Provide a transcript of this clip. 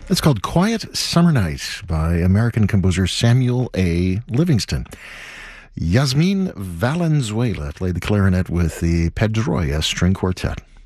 It's called Quiet Summer Night by American composer Samuel A. Livingston. Yasmin Valenzuela played the clarinet with the Pedroia String Quartet.